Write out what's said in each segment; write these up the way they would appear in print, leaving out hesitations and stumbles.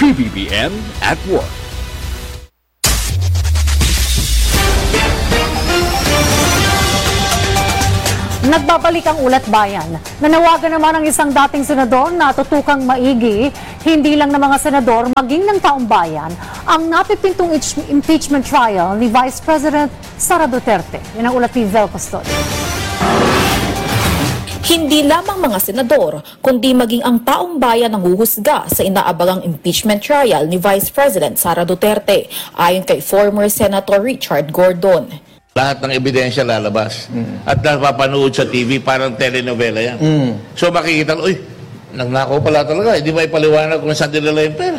PBBM at Work. Nagbabalik ang Ulat Bayan. Nanawagan naman ang isang dating senador na tutukang maigi, hindi lang ng mga senador, maging ng taong bayan, ang napipintong impeachment trial ni Vice President Sara Duterte. Yan ang ulat ni Vel Custodio. Hindi lamang mga senador, kundi maging ang taong bayan ang huhusga sa inaabangang impeachment trial ni Vice President Sara Duterte, ayon kay former Senator Richard Gordon. Lahat ng ebidensya lalabas. At napapanood sa TV, parang telenovela yan. So makikita, uy, nagnakaw pala talaga. Hindi ba ipaliwanag kung saan dinala yung pera?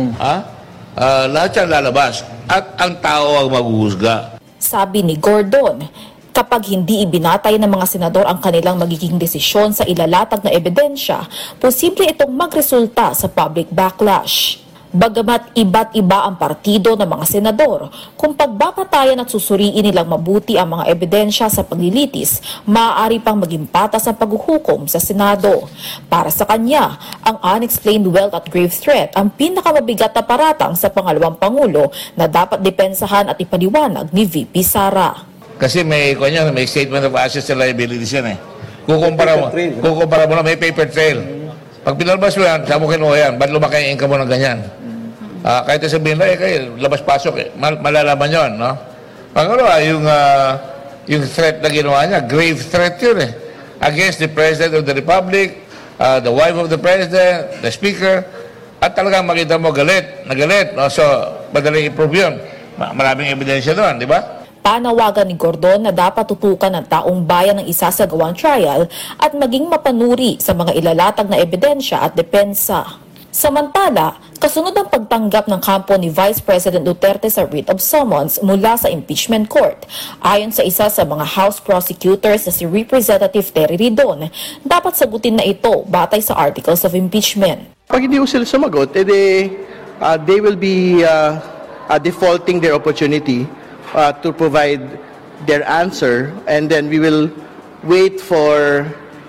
Lahat yan lalabas. At ang tao ang maghuhusga. Sabi ni Gordon, kapag hindi ibinatay ng mga senador ang kanilang magiging desisyon sa ilalatag na ebidensya, posible itong magresulta sa public backlash. Bagamat iba't iba ang partido ng mga senador, kung pagbabatayan at susuriin nilang mabuti ang mga ebidensya sa paglilitis, maaari pang maging patas ang paghuhukom sa Senado. Para sa kanya, ang unexplained wealth at grave threat ang pinakamabigat na paratang sa pangalawang Pangulo na dapat depensahan at ipaliwanag ni VP Sara. Kasi may statement of assets and liabilities yan eh. Kukumpara mo na may paper trail. Pag pinalabas mo yan, saan mo kinuha yan? Ba't lumaki ang income mo ng ganyan? Kahit sabihin na, kayo, labas-pasok, malalaman yun, no? Pangalawa, yung threat na ginawa niya, grave threat yun eh. Against the President of the Republic, the wife of the President, the Speaker, at talagang makita mo galit, no? So, madaling i-prove yun. Maraming ebidensya doon, di ba? Panawagan ni Gordon na dapat tutukan ng taong bayan ng isasagawang trial at maging mapanuri sa mga ilalatag na ebidensya at depensa. Samantala, kasunod ang pagtanggap ng kampo ni Vice President Duterte sa writ of summons mula sa impeachment court. Ayon sa isa sa mga House prosecutors na si Representative Terry Ridon, dapat sagutin na ito batay sa articles of impeachment. Pag hindi sila sumagot, they will be defaulting their opportunity to provide their answer, and then we will wait for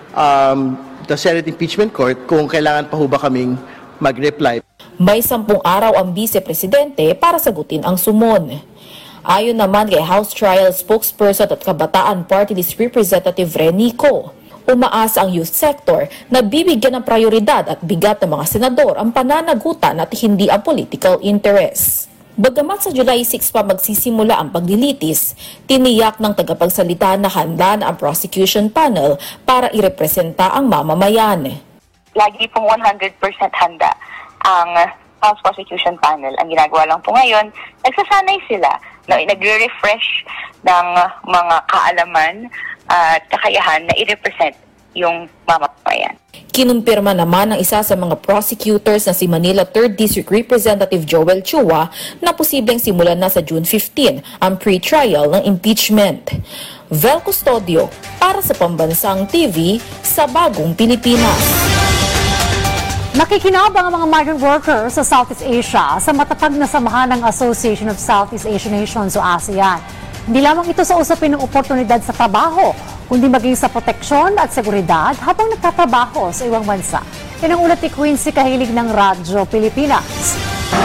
the Senate Impeachment Court kung kailangan pa ho ba kaming mag-reply. May 10 araw ang Vice-Presidente para sagutin ang sumon. Ayon naman kay House Trial Spokesperson at Kabataan Party List Representative Renico, umaasa ang youth sector na bibigyan ng prioridad at bigat ng mga senador ang pananagutan at hindi ang political interest. Bagamat sa July 6 pa magsisimula ang paglilitis, tiniyak ng tagapagsalita na handa na ang prosecution panel para irepresenta ang mamamayan. Lagi pong 100% handa ang House Prosecution Panel. Ang ginagawa lang po ngayon, nagsasanay sila na nagre-refresh ng mga kaalaman at kakayahan na i-represent yung mamamayan. Kinumpirma naman ng isa sa mga prosecutors na si Manila 3rd District Representative Joel Chua na posibleng simulan na sa June 15 ang pre-trial ng impeachment. Vel Custodio para sa Pambansang TV sa Bagong Pilipinas. Nakikinabang ang mga migrant workers sa Southeast Asia sa matatag na samahan ng Association of Southeast Asian Nations o ASEAN. Hindi lamang ito sa usapin ng oportunidad sa trabaho, kundi maging sa proteksyon at seguridad habang nagtatrabaho sa ibang bansa. Yan ang ulat ni Quincy Kahilig ng Radyo Pilipinas.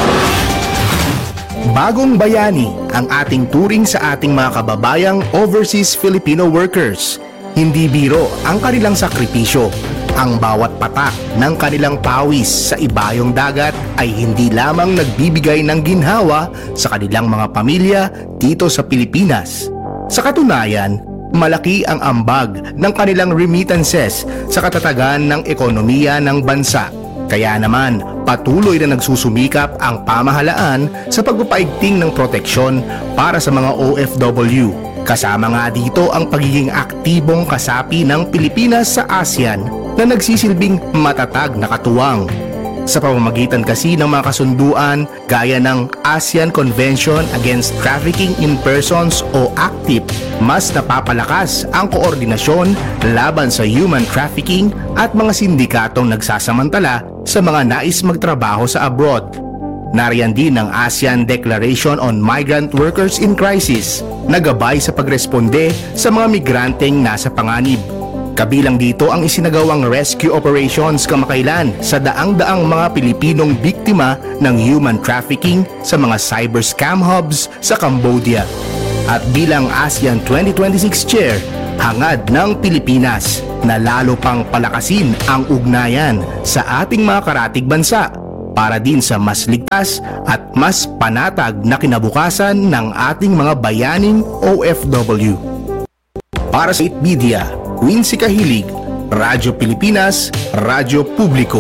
Bagong bayani ang ating turing sa ating mga kababayang overseas Filipino workers. Hindi biro ang kanilang sakripisyo. Ang bawat patak ng kanilang pawis sa ibayong dagat ay hindi lamang nagbibigay ng ginhawa sa kanilang mga pamilya dito sa Pilipinas. Sa katunayan, malaki ang ambag ng kanilang remittances sa katatagan ng ekonomiya ng bansa. Kaya naman, patuloy na nagsusumikap ang pamahalaan sa pagpapaigting ng proteksyon para sa mga OFW. Kasama nga dito ang pagiging aktibong kasapi ng Pilipinas sa ASEAN na nagsisilbing matatag na katuwang. Sa pamamagitan kasi ng mga kasunduan gaya ng ASEAN Convention Against Trafficking in Persons o ACTIP, mas napapalakas ang koordinasyon laban sa human trafficking at mga sindikatong nagsasamantala sa mga nais magtrabaho sa abroad. Nariyan din ang ASEAN Declaration on Migrant Workers in Crisis na gabay sa pagresponde sa mga migranteng nasa panganib. Kabilang dito ang isinagawang rescue operations kamakailan sa daang-daang mga Pilipinong biktima ng human trafficking sa mga cyber scam hubs sa Cambodia. At bilang ASEAN 2026 Chair, hangad ng Pilipinas na lalo pang palakasin ang ugnayan sa ating mga karatig bansa para din sa mas ligtas at mas panatag na kinabukasan ng ating mga bayaning OFW. Para sa IT Media, Quincy Kahilig, Radyo Pilipinas, Radyo Publiko.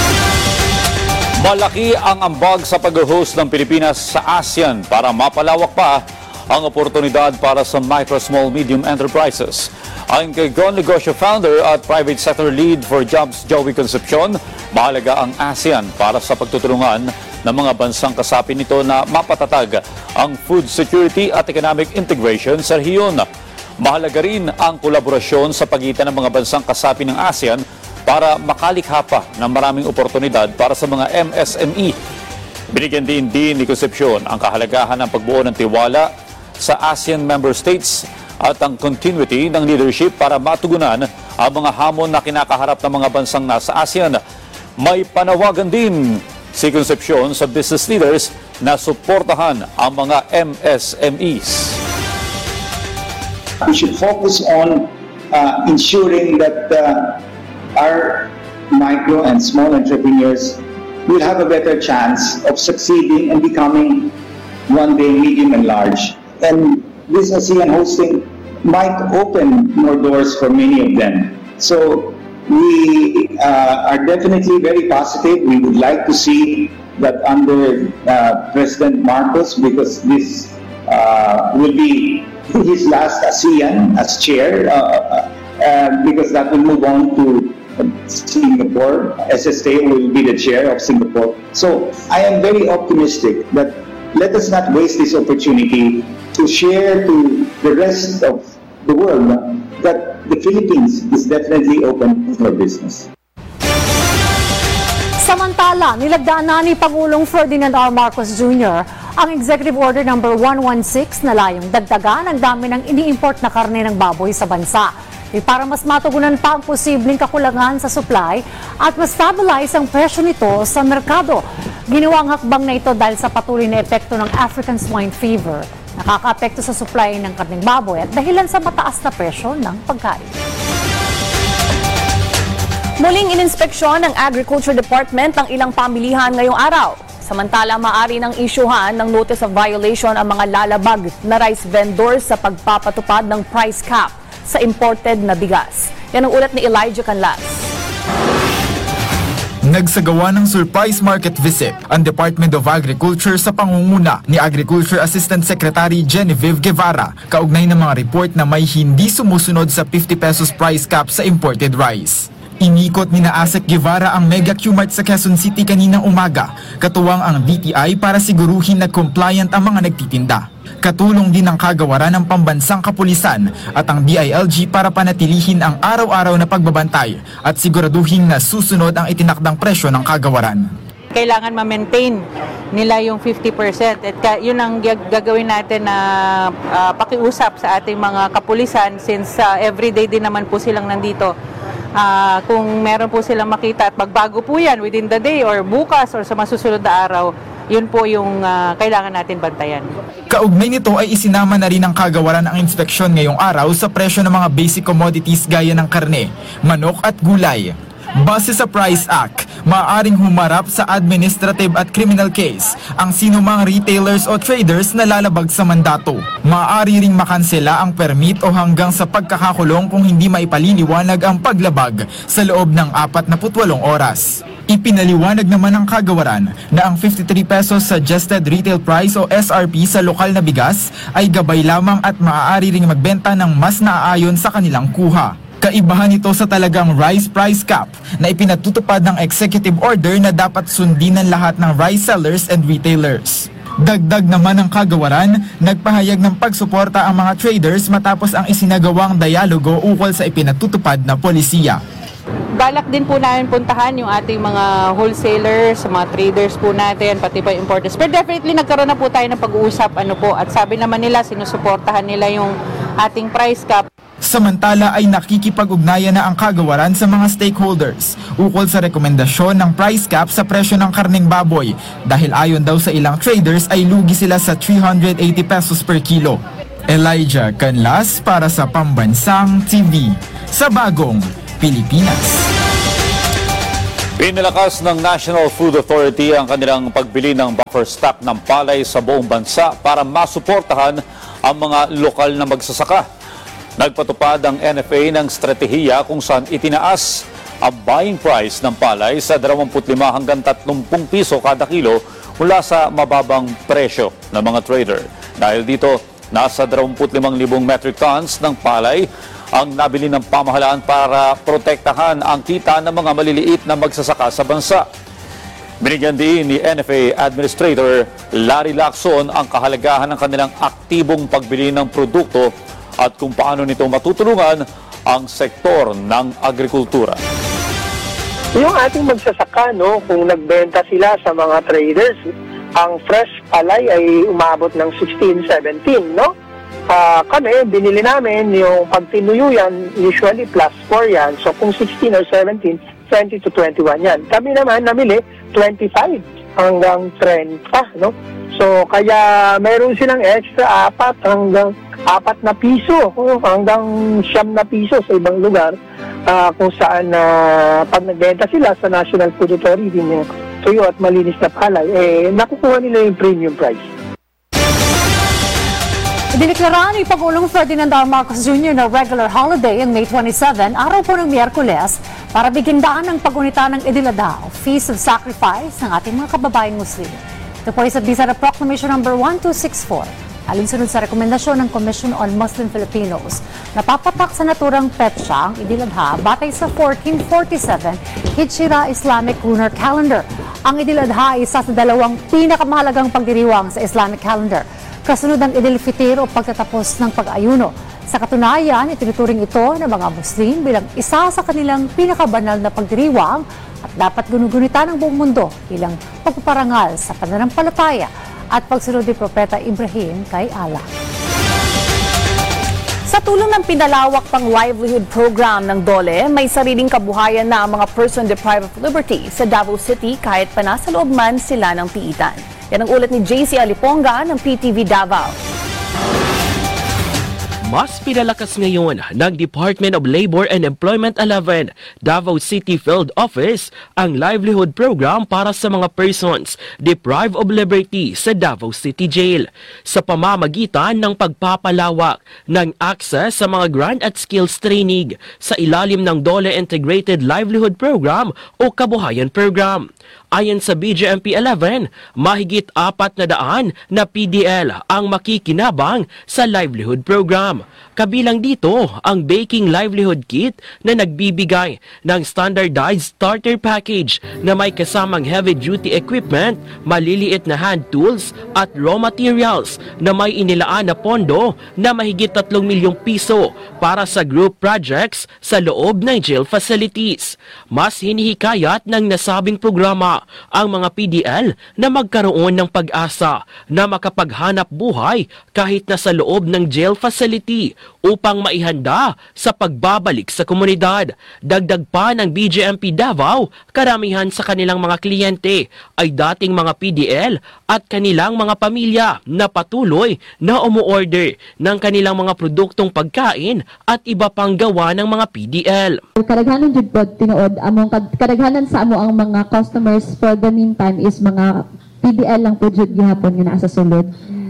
Malaki ang ambag sa pag-host ng Pilipinas sa ASEAN para mapalawak pa ang oportunidad para sa micro, small, medium enterprises. Ayon kay Go-Negosyo founder at private sector lead for jobs Joey Concepcion, mahalaga ang ASEAN para sa pagtutulungan ng mga bansang kasapi nito na mapatatag ang food security at economic integration sa rehiyon. Mahalaga rin ang kolaborasyon sa pagitan ng mga bansang kasapi ng ASEAN para makalikha pa ng maraming oportunidad para sa mga MSME. Binigyan din ni Concepcion ang kahalagahan ng pagbuo ng tiwala sa ASEAN member states at ang continuity ng leadership para matugunan ang mga hamon na kinakaharap ng mga bansang nasa ASEAN. May panawagan din si Concepcion sa business leaders na suportahan ang mga MSMEs. We should focus on ensuring that our micro and small entrepreneurs will have a better chance of succeeding and becoming one day medium and large. And this ASEAN hosting might open more doors for many of them. So we are definitely very positive. We would like to see that under President Marcos, because this will be his last ASEAN as chair, because that will move on to Singapore. SSA will be the chair of Singapore. So I am very optimistic that let us not waste this opportunity to share to the rest of the world that the Philippines is definitely open for business. Samantala, nilagdaan na ni Pangulong Ferdinand R. Marcos Jr. ang Executive Order No. 116 na layong dagdagan ang dami ng ini-import na karne ng baboy sa bansa. Para mas matugunan pa ang posibleng kakulangan sa supply at mas stabilize ang presyo nito sa merkado. Ginawa ang hakbang na ito dahil sa patuloy na epekto ng African swine fever. Nakaka-apekto sa supply ng karneng baboy at dahilan sa mataas na presyo ng pagkain. Muling ininspeksyon ng Agriculture Department ang ilang pamilihan ngayong araw. Samantala, maaari ng isyuhan ng notice of violation ang mga lalabag na rice vendors sa pagpapatupad ng price cap sa imported na bigas. Yan ang ulat ni Elijah Canlas. Nagsagawa ng surprise market visit ang Department of Agriculture sa pangunguna ni Agriculture Assistant Secretary Genevieve Guevara kaugnay ng mga report na may hindi sumusunod sa 50 pesos price cap sa imported rice. Inikot ni Asek Guevara ang Mega Q-Mart sa Quezon City kaninang umaga, katuwang ang DTI para siguruhin na compliant ang mga nagtitinda. Katulong din ang kagawaran ng pambansang kapulisan at ang DILG para panatilihin ang araw-araw na pagbabantay at siguraduhin na susunod ang itinakdang presyo ng kagawaran. Kailangan ma-maintain nila yung 50% at yun ang gagawin natin na pakiusap sa ating mga kapulisan since everyday din naman po silang nandito. Kung meron po silang makita at magbago po yan within the day or bukas or sa masusunod na araw, yun po yung kailangan natin bantayan. Kaugnay nito ay isinama na rin ang kagawaran ang inspeksyon ngayong araw sa presyo ng mga basic commodities gaya ng karne, manok at gulay. Base sa Price Act, maaaring humarap sa administrative at criminal case ang sinumang retailers o traders na lalabag sa mandato. Maaari ring makansela ang permit o hanggang sa pagkakakulong kung hindi maipaliliwanag ang paglabag sa loob ng 48 oras. Ipinaliwanag naman ng kagawaran na ang 53 pesos suggested retail price o SRP sa lokal na bigas ay gabay lamang at maaari ring magbenta ng mas naaayon sa kanilang kuha. Kaibahan ito sa talagang rice price cap na ipinatutupad ng executive order na dapat sundin ng lahat ng rice sellers and retailers. Dagdag naman ng kagawaran, nagpahayag ng pagsuporta ang mga traders matapos ang isinagawang dialogo ukol sa ipinatutupad na polisiya. Balak din po namin puntahan yung ating mga wholesalers, mga traders po natin, pati pa importers. Pero definitely nagkaroon na po tayo ng pag-uusap at sabi naman nila sinusuportahan nila yung ating price cap. Samantala ay nakikipag-ugnayan na ang kagawaran sa mga stakeholders ukol sa rekomendasyon ng price cap sa presyo ng karneng baboy dahil ayon daw sa ilang traders ay lugi sila sa 380 pesos per kilo. Elijah Canlas para sa Pambansang TV sa Bagong Pilipinas. Pinalakas ng National Food Authority ang kanilang pagbili ng buffer stock ng palay sa buong bansa para masuportahan ang mga lokal na magsasaka. Nagpatupad ang NFA ng strategiya kung saan itinaas ang buying price ng palay sa 25 hanggang 30 piso kada kilo mula sa mababang presyo ng mga trader. Dahil dito, nasa 25,000 metric tons ng palay ang nabili ng pamahalaan para protektahan ang kita ng mga maliliit na magsasaka sa bansa. Binigyan din ni NFA Administrator Larry Lacson ang kahalagahan ng kanilang aktibong pagbili ng produkto at kung paano nito matutulungan ang sektor ng agrikultura. Yung ating magsasaka, kung nagbenta sila sa mga traders, ang fresh palay ay umabot ng 16-17, kami, binili namin yung pagtinuyo yan, usually plus 4 yan. So kung 16 or 17, 20 to 21 yan. Kami naman namili 25 hanggang 30, So kaya meron silang extra 4 hanggang 4 na piso, hanggang 9 na piso sa ibang lugar kung saan pag nagbenta sila sa National Food Authority yung tuyo at malinis na palay, nakukuha nila yung premium price. Idineklara ni Pangulong Ferdinand R. Marcos Jr. na regular holiday ang May 27, araw po ng Miyerkules, para bigyan daan ng pagunita ng Idil Adha o Feast of Sacrifice ng ating mga kababayang Muslim. Ito po ay sa bisa na Proclamation No. 1264, alinsunod sa rekomendasyon ng Commission on Muslim Filipinos. Napapatak sa naturang petsa ang Idil Adha batay sa 1447 Hijra Islamic Lunar Calendar. Ang Idil Adha ay isa sa dalawang pinakamahalagang pagdiriwang sa Islamic calendar. Kasunod ang Idil Fitr o pagtatapos ng pag-ayuno. Sa katunayan, itinuturing ito ng mga Muslim bilang isa sa kanilang pinakabanal na pagdiriwang at dapat gunugunitan ng buong mundo bilang pagpaparangal sa pananampalataya at pagsunod ni Propeta Ibrahim kay Allah. Sa tulong ng pinalawak pang livelihood program ng DOLE, may sariling kabuhayan na ang mga person deprived of liberty sa Davao City kahit pa nasa loob man sila ng piitan. Yan ang ulat ni JC Aliponga ng PTV Davao. Mas pinalakas ngayon ng Department of Labor and Employment 11 Davao City Field Office ang livelihood program para sa mga persons deprived of liberty sa Davao City Jail sa pamamagitan ng pagpapalawak ng access sa mga grant at skills training sa ilalim ng DOLE Integrated Livelihood Program o Kabuhayan Program. Ayon sa BJMP 11, mahigit 400 na PDL ang makikinabang sa livelihood program. Kabilang dito ang Baking Livelihood Kit na nagbibigay ng standardized starter package na may kasamang heavy-duty equipment, maliliit na hand tools at raw materials na may inilaan na pondo na mahigit 3 milyong piso para sa group projects sa loob ng jail facilities. Mas hinihikayat ng nasabing programa ang mga PDL na magkaroon ng pag-asa na makapaghanap buhay kahit na sa loob ng jail facility upang maihanda sa pagbabalik sa komunidad. Dagdag pa ng BJMP Davao, karamihan sa kanilang mga kliyente ay dating mga PDL at kanilang mga pamilya na patuloy na umuorder ng kanilang mga produktong pagkain at iba pang gawa ng mga PDL. Kadaghanan jud po tinuod among kadaghanan sa amo ang mga customers for the meantime is mga PDL lang po jud gihapon nga naa sa sulod.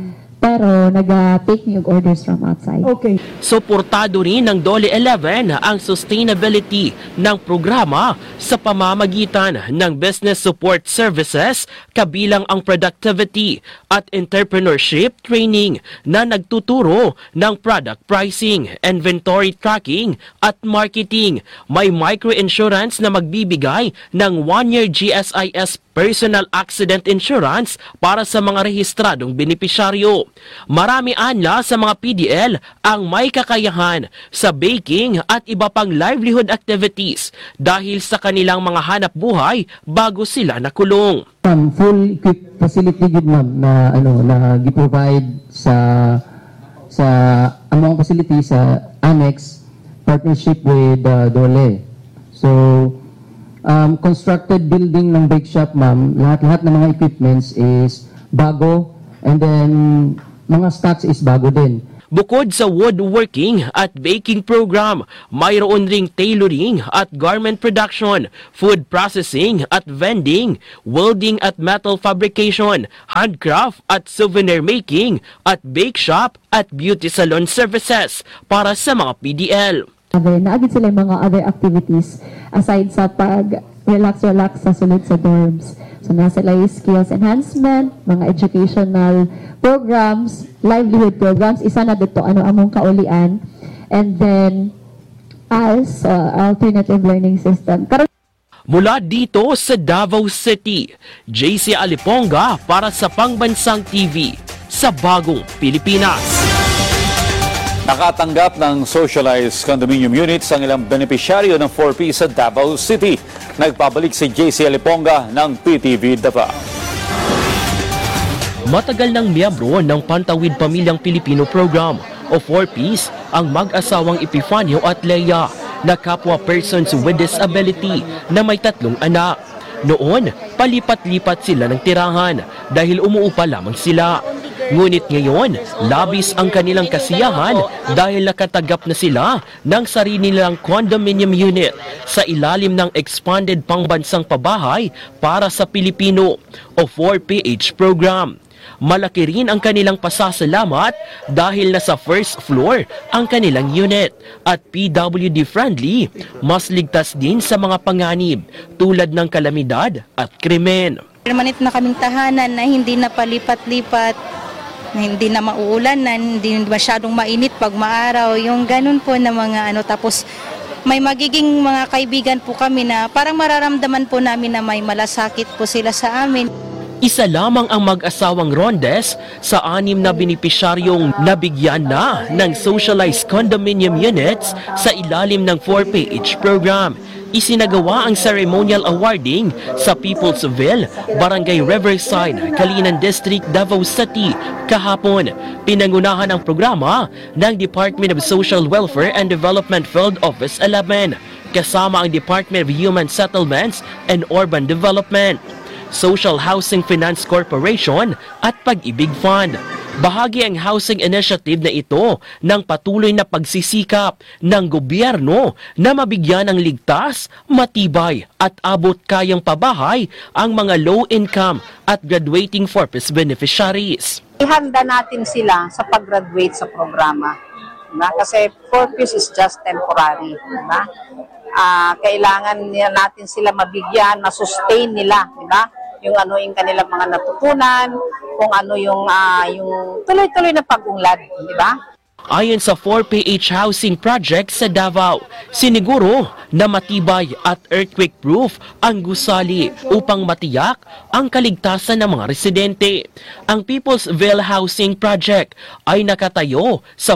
Pero nag-take yung orders from outside. Okay. Suportado rin ng DOLE 11 ang sustainability ng programa sa pamamagitan ng business support services kabilang ang productivity at entrepreneurship training na nagtuturo ng product pricing, inventory tracking at marketing. May microinsurance na magbibigay ng 1-year GSIS personal accident insurance para sa mga rehistradong benepisyaryo. Marami anya sa mga PDL ang may kakayahan sa baking at iba pang livelihood activities dahil sa kanilang mga hanap buhay bago sila nakulong. Full equipped facility gid ma'am na na gi-provide sa among facility sa annex partnership with Dole. So, constructed building ng bake shop, ma'am, lahat-lahat ng mga equipments is bago, and then mga stocks is bago din. Bukod sa woodworking at baking program, mayroon ring tailoring at garment production, food processing at vending, welding at metal fabrication, handcraft at souvenir making, at bake shop at beauty salon services para sa mga PDL. Naagid sila yung mga other activities aside sa pag-relax sa sulod sa dorms. So nasa sila yung skills enhancement, mga educational programs, livelihood programs, isa na dito ano among kaulian, and then as alternative learning system. Mula dito sa Davao City, JC Aliponga para sa Pangbansang TV sa Bagong Pilipinas. Nakatanggap ng socialized condominium units ang ilang benepisyaryo ng 4P sa Davao City. Nagpabalik si JC Aliponga ng PTV Dapa. Matagal ng miyembro ng Pantawid Pamilyang Pilipino Program o 4Ps ang mag-asawang Epifanio at Leia na kapwa persons with disability na may 3 anak. Noon, palipat-lipat sila ng tirahan dahil umuupa lamang sila. Ngunit ngayon, labis ang kanilang kasiyahan dahil nakatagap na sila ng sarili nilang condominium unit sa ilalim ng Expanded Pangbansang Pabahay para sa Pilipino o 4PH program. Malaki rin ang kanilang pasasalamat dahil nasa first floor ang kanilang unit at PWD friendly, mas ligtas din sa mga panganib tulad ng kalamidad at krimen. Permanent na kaming tahanan na hindi na palipat-lipat, na hindi na mauulanan, hindi masyadong mainit pag maaraw, yung ganun po na mga tapos may magiging mga kaibigan po kami na parang mararamdaman po namin na may malasakit po sila sa amin. Isa lamang ang mag-asawang Rondes sa 6 na benepisyaryong nabigyan na ng socialized condominium units sa ilalim ng 4PH program. Isinagawa ang ceremonial awarding sa Peoplesville, Barangay Riverside, Calinan District, Davao City kahapon. Pinangunahan ang programa ng Department of Social Welfare and Development Field Office 11, kasama ang Department of Human Settlements and Urban Development, Social Housing Finance Corporation at Pag-ibig Fund. Bahagi ang housing initiative na ito ng patuloy na pagsisikap ng gobyerno na mabigyan ng ligtas, matibay at abot-kayang pabahay ang mga low-income at graduating 4Ps beneficiaries. Ihanda natin sila sa pag-graduate sa programa. Diba? Kasi 4Ps is just temporary. Diba? Kailangan natin sila mabigyan, masustain nila. Diba? Yung yung kanilang mga natutunan, kung yung tuloy-tuloy na pag-unlad, di ba? Ayon sa 4PH Housing Project sa Davao, siniguro na matibay at earthquake-proof ang gusali upang matiyak ang kaligtasan ng mga residente. Ang Peoplesville Housing Project ay nakatayo sa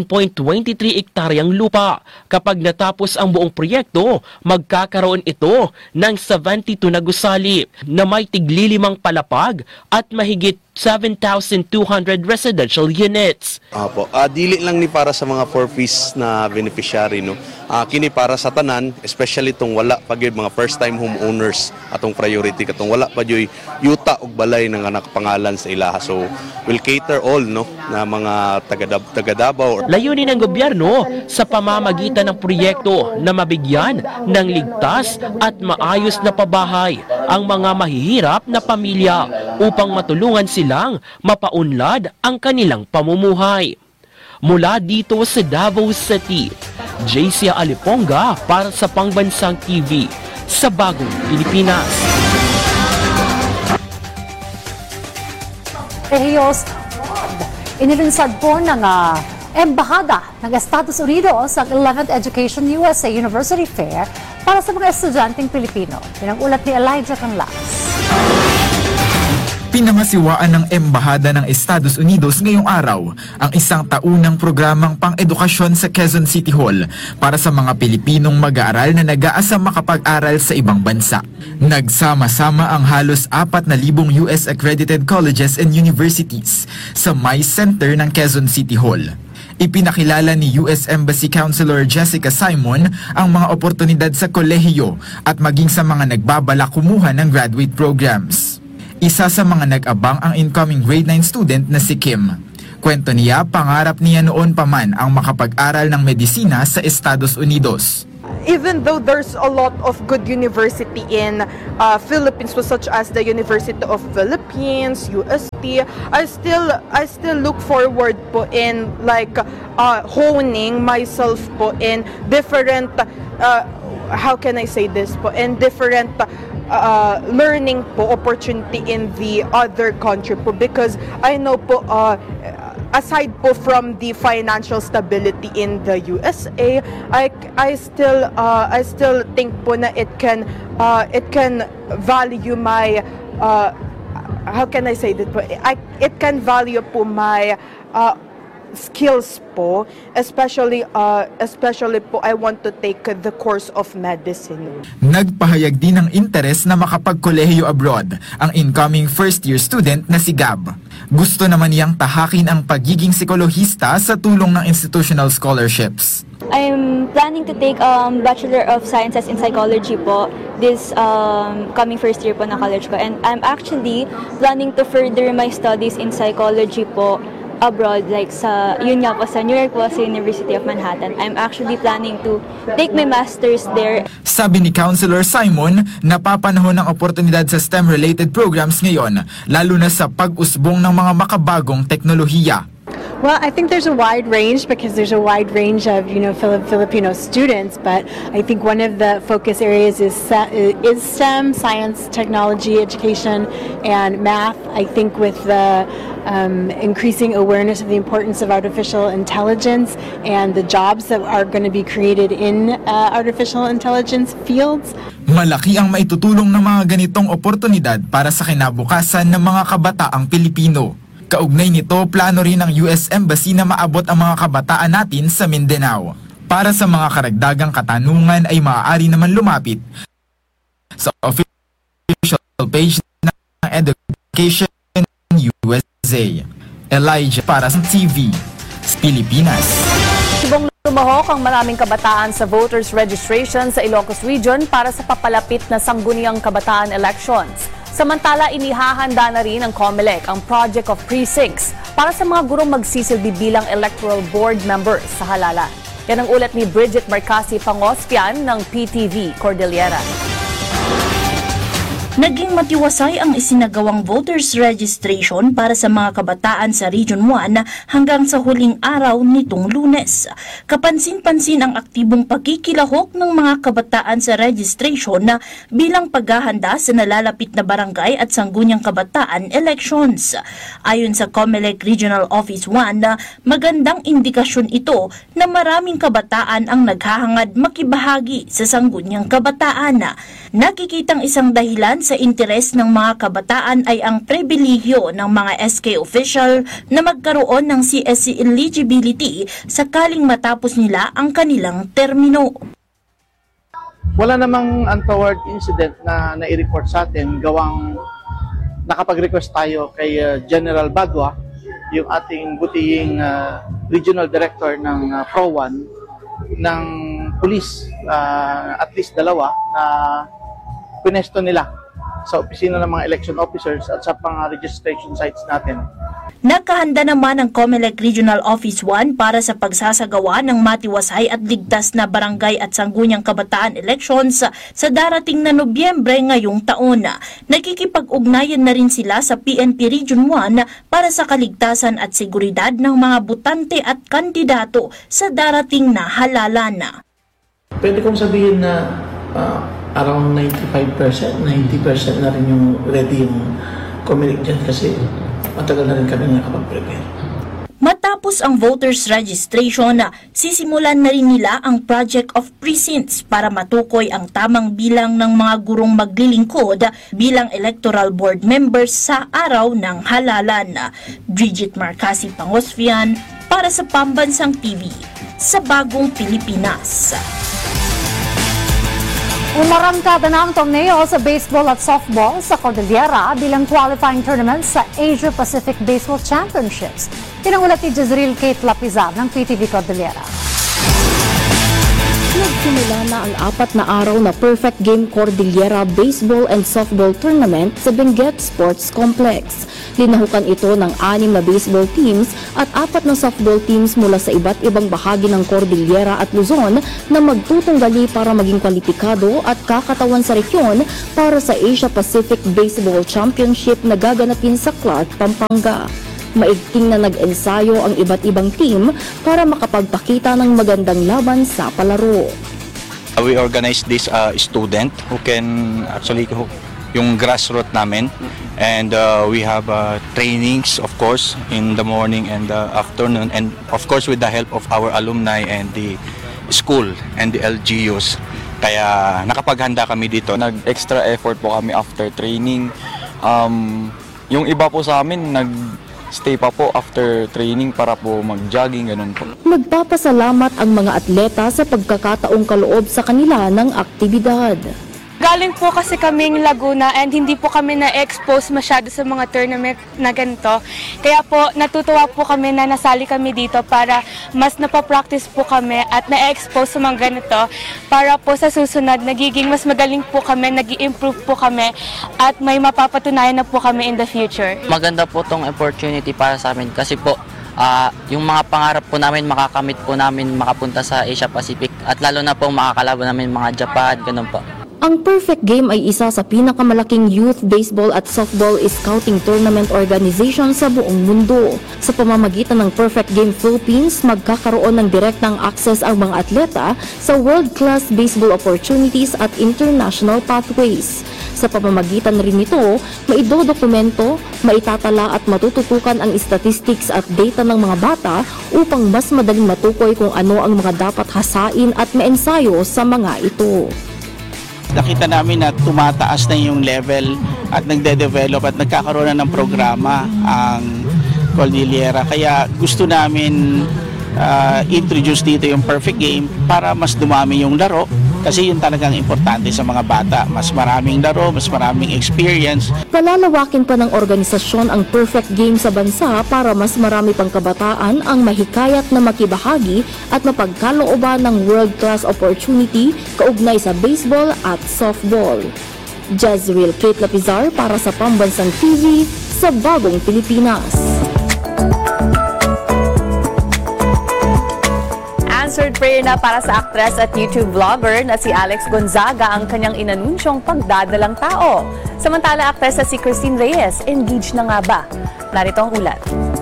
14.23 ektaryang lupa. Kapag natapos ang buong proyekto, magkakaroon ito ng 72 na gusali na may tiglilimang palapag at mahigit 7,200 residential units. Dili lang ni para sa mga 4Ps na beneficiary, no. Kini para sa tanan, especially tong wala pa gyud mga first time homeowners atong priority katong wala pa gyud yuta og balay ng anak pangalan sa ilaha. So will cater all, no, na mga taga Davao. Layunin ng gobyerno sa pamamagitan ng proyekto na mabigyan ng ligtas at maayos na pabahay ang mga mahihirap na pamilya upang matulungan silang mapaunlad ang kanilang pamumuhay. Mula dito sa Davao City, JC Aliponga para sa Pangbansang TV sa Bagong Pilipinas. Rehios, inilunsad po ng Embahada ng Estados Unidos ang 11th Education USA University Fair para sa mga estudyanteng Pilipino. Yan ang ulat ni Elijah Canlas. Pinangasiwaan ng Embahada ng Estados Unidos ngayong araw ang isang taunang programang pang-edukasyon sa Quezon City Hall para sa mga Pilipinong mag-aaral na nag-aasang makapag-aral sa ibang bansa. Nagsama-sama ang halos 4,000 US accredited colleges and universities sa MICE Center ng Quezon City Hall. Ipinakilala ni US Embassy Counselor Jessica Simon ang mga oportunidad sa kolehiyo at maging sa mga nagbabalak kumuha ng graduate programs. Isa sa mga nag-abang ang incoming grade 9 student na si Kim. Kwento niya, pangarap niya noon pa man ang makapag-aral ng medisina sa Estados Unidos. Even though there's a lot of good university in Philippines, such as the University of Philippines, UST, I still look forward po in like honing myself po in different how can I say this po, in different learning po opportunity in the other country po, because I know po aside po from the financial stability in the USA, I still think po na it can value my how can I say that po, it can value po my skills po, especially po I want to take the course of medicine. Nagpahayag din ng interes na makapagkolehiyo abroad ang incoming first-year student na si Gab. Gusto naman niyang tahakin ang pagiging psikolohista sa tulong ng institutional scholarships. I'm planning to take Bachelor of Sciences in Psychology po this coming first year po na college ko, and I'm actually planning to further my studies in psychology po abroad, like sa New York po, sa University of Manhattan. I'm actually planning to take my master's there. Sabi ni Counselor Simon, napapanahon ng oportunidad sa STEM-related programs ngayon, lalo na sa pag-usbong ng mga makabagong teknolohiya. Well, I think there's a wide range because there's a wide range of, Filipino students, but I think one of the focus areas is STEM, science, technology, education, and math. I think with the increasing awareness of the importance of artificial intelligence and the jobs that are going to be created in artificial intelligence fields. Malaki ang maitutulong ng mga ganitong oportunidad para sa kinabukasan ng mga kabataang Pilipino. Kaugnay nito, plano rin ng US Embassy na maabot ang mga kabataan natin sa Mindanao. Para sa mga karagdagang katanungan ay maaari naman lumapit sa official page ng Education USA. Elijah para sa TV, Pilipinas. Subong lumahok ang maraming kabataan sa voters registration sa Ilocos Region para sa papalapit na sangguniang kabataan elections. Samantala, inihahanda na rin ng COMELEC ang Project of Precincts para sa mga gurong magsisilbi bilang electoral board members sa halalan. Yan ang ulat ni Bridget Marcasi Pangospian ng PTV Cordillera. Naging matiwasay ang isinagawang voters registration para sa mga kabataan sa Region 1 hanggang sa huling araw nitong Lunes. Kapansin-pansin ang aktibong pagkikilahok ng mga kabataan sa registration na bilang paghahanda sa nalalapit na barangay at sangguniang kabataan elections. Ayon sa COMELEC Regional Office 1, magandang indikasyon ito na maraming kabataan ang naghahangad makibahagi sa sangguniang kabataan. Nakikitang isang dahilan sa interes ng mga kabataan ay ang pribilehyo ng mga SK official na magkaroon ng CSC eligibility sakaling matapos nila ang kanilang termino. Wala namang untoward incident na nai-report sa atin gawang nakapag-request tayo kay General Bagua, yung ating butihing regional director ng PRO1 ng police, at least dalawa na pinesto nila sa opisina ng mga election officers at sa mga registration sites natin. Nakahanda naman ang COMELEC Regional Office 1 para sa pagsasagawa ng matiwasay at ligtas na barangay at sangguniang kabataan elections sa darating na Nobyembre ngayong taon. Nakikipag-ugnayan na rin sila sa PNP Region 1 para sa kaligtasan at seguridad ng mga botante at kandidato sa darating na halalan. Pwede kong sabihin na around 95%, 90% na rin yung ready yung COMELEC dyan kasi matagal na rin kami nakapag-prepare. Matapos ang voters registration, sisimulan na rin nila ang Project of Precincts para matukoy ang tamang bilang ng mga gurong maglilingkod bilang electoral board members sa araw ng halalan. Bridget Marcasi Pangospian para sa Pambansang TV sa Bagong Pilipinas. Umarangkada na ang torneo sa baseball at softball sa Cordillera bilang qualifying tournament sa Asia Pacific Baseball Championships. Pinangulat ni Jezreel Kate Lapizar ng PTV Cordillera. Nagsimula na ang 4 na araw na Perfect Game Cordillera Baseball and Softball Tournament sa Benguet Sports Complex. Linahukan ito ng 6 na baseball teams at 4 na softball teams mula sa iba't ibang bahagi ng Cordillera at Luzon na magtutunggali para maging kwalipikado at kakatawan sa rehiyon para sa Asia Pacific Baseball Championship na gaganapin sa Clark, Pampanga. Maigting na nag-ensayo ang iba't ibang team para makapagpakita ng magandang laban sa palaro. We organized this student who can actually yung grassroots namin, and we have trainings of course in the morning and the afternoon, and of course with the help of our alumni and the school and the LGUs. Kaya nakapaghanda kami dito. Nag-extra effort po kami after training. Yung iba po sa amin stay pa po after training para po mag-jogging, ganun po. Nagpapasalamat ang mga atleta sa pagkakataong kaloob sa kanila ng aktibidad. Galing po kasi kaming Laguna and hindi po kami na-expose masyado sa mga tournament na ganito. Kaya po natutuwa po kami na nasali kami dito para mas napapractice po kami at na-expose sa mga ganito para po sa susunod nagiging mas magaling po kami, nag-i-improve po kami at may mapapatunayan na po kami in the future. Maganda po tong opportunity para sa amin kasi po yung mga pangarap po namin makakamit po namin makapunta sa Asia Pacific at lalo na po makakalaban namin mga Japan, ganun po. Ang Perfect Game ay isa sa pinakamalaking youth baseball at softball scouting tournament organization sa buong mundo. Sa pamamagitan ng Perfect Game Philippines, magkakaroon ng direktang access ang mga atleta sa world-class baseball opportunities at international pathways. Sa pamamagitan rin nito, maidodokumento, maitatala at matututukan ang statistics at data ng mga bata upang mas madaling matukoy kung ano ang mga dapat hasain at maensayo sa mga ito. Nakita namin na tumataas na yung level at nagde-develop at nagkakaroon na ng programa ang Cordillera. Kaya gusto namin introduce dito yung Perfect Game para mas dumami yung laro kasi yun talagang importante sa mga bata. Mas maraming laro, mas maraming experience. Palalawakin pa ng organisasyon ang Perfect Game sa bansa para mas marami pang kabataan ang mahikayat na makibahagi at mapagkalooban ng world-class opportunity kaugnay sa baseball at softball. Jezreel Kate Lapizar para sa Pambansang TV sa Bagong Pilipinas. Answered prayer na para sa actress at YouTube vlogger na si Alex Gonzaga ang kanyang inanunsyong pagdadalang tao. Samantala, actress na si Christine Reyes, engaged na nga ba? Narito ang ulat.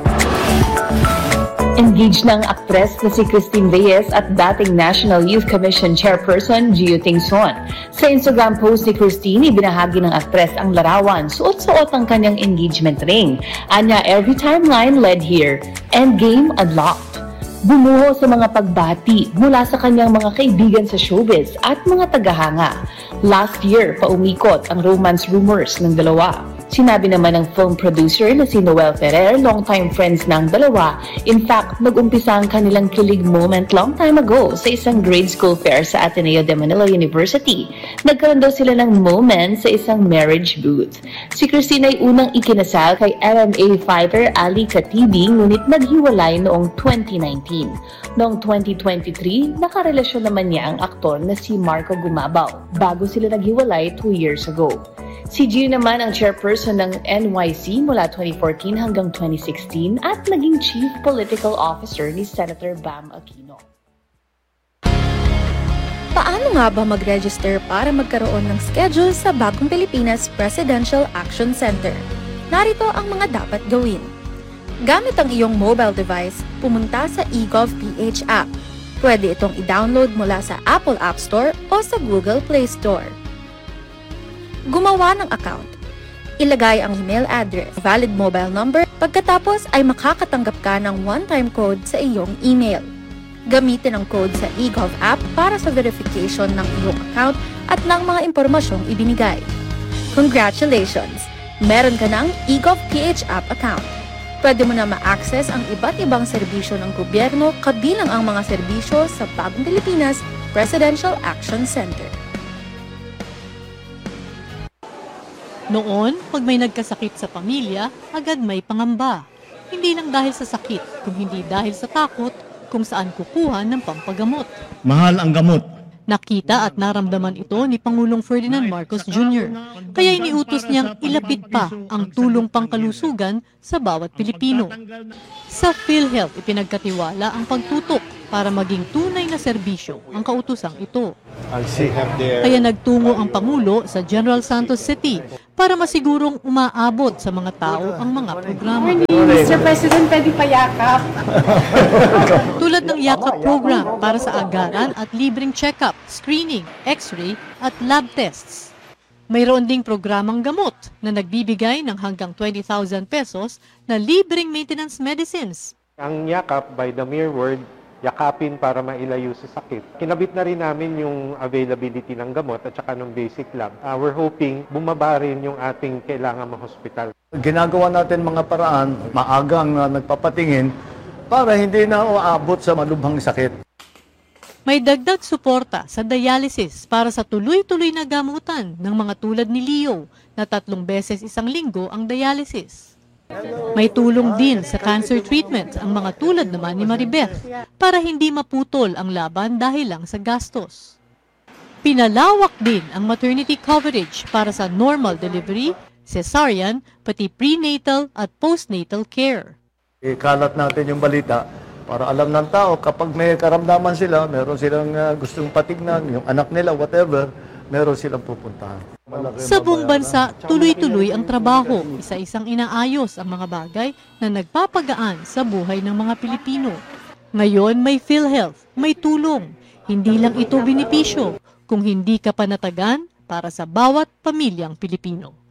Engaged na ang aktres na si Christine Reyes at dating National Youth Commission Chairperson Gio Tingson. Sa Instagram post ni Christine, ibinahagi ng aktres ang larawan, suot-suot ang kanyang engagement ring. Anya, every timeline led here. Endgame unlocked. Bumuho sa mga pagbati mula sa kanyang mga kaibigan sa showbiz at mga tagahanga. Last year, paumikot ang romance rumors ng dalawa. Sinabi naman ng film producer na si Noel Ferrer, longtime friends ng dalawa. In fact, nag-umpisa ang kanilang kilig moment long time ago sa isang grade school fair sa Ateneo de Manila University. Nagkaroon daw sila ng moment sa isang marriage booth. Si Christine ay unang ikinasal kay MMA fighter Ali Khatibing, ngunit naghiwalay noong 2019. Noong 2023, nakarelasyon naman niya ang aktor na si Marco Gumabaw bago sila naghiwalay 2 years ago. Si Gio naman ang chairperson ng NYC mula 2014 hanggang 2016 at naging chief political officer ni Senator Bam Aquino. Paano nga ba mag-register para magkaroon ng schedule sa Bagong Pilipinas Presidential Action Center? Narito ang mga dapat gawin. Gamit ang iyong mobile device, pumunta sa eGovPH app. Pwede itong i-download mula sa Apple App Store o sa Google Play Store. Gumawa ng account. Ilagay ang email address, valid mobile number, pagkatapos ay makakatanggap ka ng one-time code sa iyong email. Gamitin ang code sa eGov app para sa verification ng iyong account at ng mga impormasyong ibinigay. Congratulations! Meron ka ng eGovPH app account. Pwede mo na ma-access ang iba't ibang serbisyo ng gobyerno kabilang ang mga serbisyo sa Bagong Pilipinas Presidential Action Center. Noon, pag may nagkasakit sa pamilya, agad may pangamba. Hindi lang dahil sa sakit, kung hindi dahil sa takot kung saan kukuha ng pampagamot. Mahal ang gamot. Nakita at naramdaman ito ni Pangulong Ferdinand Marcos Jr. Kaya iniutos niyang ilapit pa ang tulong pangkalusugan sa bawat Pilipino. Sa PhilHealth, ipinagkatiwala ang pagtutok para maging tunay na serbisyo ang kautusang ito. Kaya nagtungo ang Pangulo sa General Santos City para masigurong umaabot sa mga tao ang mga programa. Mr. President, pwede payakap. Tulad ng yakap program para sa agaran at libreng check-up, screening, x-ray at lab tests. Mayroon ding programang gamot na nagbibigay ng hanggang 20,000 pesos na libreng maintenance medicines. Ang yakap, by the mere word, yakapin para mailayo sa sakit. Kinabit na rin namin yung availability ng gamot at saka ng basic lab. We're hoping bumaba rin yung ating kailangan ma-hospital. Ginagawa natin mga paraan, maagang nagpapatingin para hindi na uabot sa malubhang sakit. May dagdag suporta sa dialysis para sa tuloy-tuloy na gamutan ng mga tulad ni Leo na 3 beses isang linggo ang dialysis. May tulong din sa cancer treatment ang mga tulad naman ni Maribeth para hindi maputol ang laban dahil lang sa gastos. Pinalawak din ang maternity coverage para sa normal delivery, cesarean, pati prenatal at postnatal care. Ikalat natin yung balita para alam ng tao kapag may karamdaman sila, meron silang gustong patignan, yung anak nila, whatever, meron silang pupuntahan. Sa buong bansa, tuloy-tuloy ang trabaho, isa-isang inaayos ang mga bagay na nagpapagaan sa buhay ng mga Pilipino. Ngayon may PhilHealth, may tulong. Hindi lang ito benepisyo, kung hindi ka panatagan para sa bawat pamilyang Pilipino.